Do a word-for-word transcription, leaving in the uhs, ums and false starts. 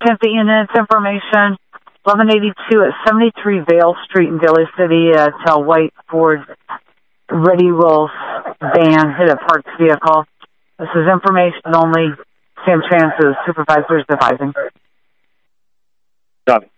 Kenzie units information. eleven eighty-two at seventy-three Vale Street in Daly City. Uh, tell white Ford Ready Rolf van hit a parked vehicle. This is information only. Sam Chance is supervisor's advising. Copy.